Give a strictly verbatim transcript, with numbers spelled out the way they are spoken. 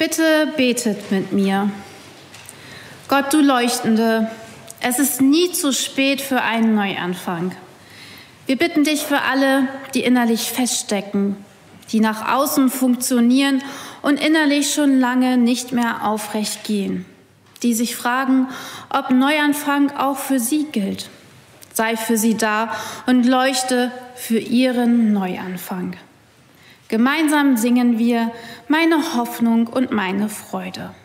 Bitte betet mit mir. Gott, du Leuchtende, es ist nie zu spät für einen Neuanfang. Wir bitten dich für alle, die innerlich feststecken, die nach außen funktionieren und innerlich schon lange nicht mehr aufrecht gehen, die sich fragen, ob Neuanfang auch für sie gilt. Sei für sie da und leuchte für ihren Neuanfang. Gemeinsam singen wir meine Hoffnung und meine Freude.